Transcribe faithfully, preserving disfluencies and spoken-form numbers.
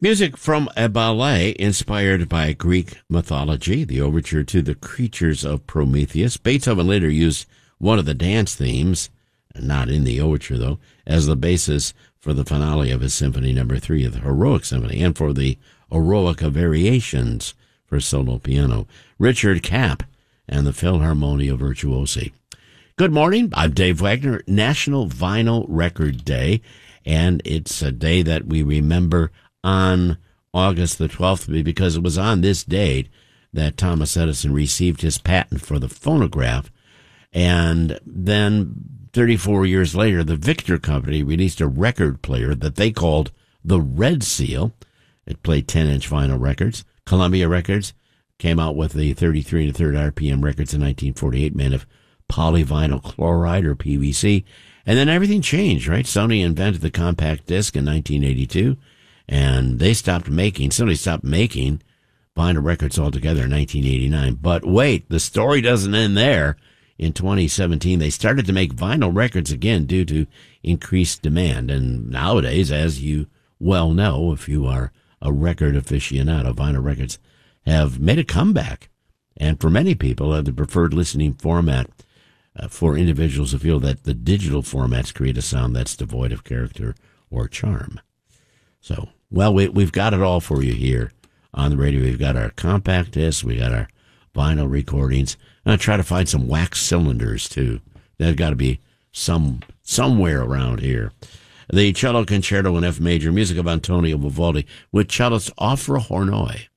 Music from a ballet inspired by Greek mythology, the overture to The Creatures of Prometheus. Beethoven later used one of the dance themes, not in the overture though, as the basis for the finale of his Symphony Number Three, the Heroic Symphony, and for the Eroica Variations for solo piano. Richard Kapp and the Philharmonia Virtuosi. Good morning. I'm Dave Wagner. National Vinyl Record Day, and it's a day that we remember on August the twelfth, because it was on this date that Thomas Edison received his patent for the phonograph. And then thirty-four years later, the Victor Company released a record player that they called the Red Seal. It played ten-inch vinyl records. Columbia Records came out with the thirty-three and a third R P M records in nineteen forty-eight, made of polyvinyl chloride, or P V C. And then everything changed, right? Sony invented the compact disc in nineteen eighty-two. And they stopped making, Sony stopped making vinyl records altogether in nineteen eighty-nine. But wait, the story doesn't end there. In twenty seventeen, they started to make vinyl records again due to increased demand. And nowadays, as you well know, if you are a record aficionado, vinyl records have made a comeback. And for many people, are the preferred listening format uh, for individuals who feel that the digital formats create a sound that's devoid of character or charm. So, well, we, we've got it all for you here on the radio. We've got our compact discs, we got our vinyl recordings. I'm going to try to find some wax cylinders, too. There's got to be some somewhere around here. The Cello Concerto in F Major, music of Antonio Vivaldi, with cellist Ofra Hornoy.